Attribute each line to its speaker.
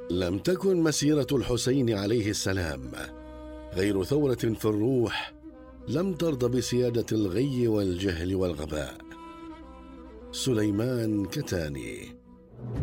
Speaker 1: لم تكن مسيرة الحسين عليه السلام غير ثورة في الروح لم ترضى بسيادة الغي والجهل والغباء. سليمان كتاني.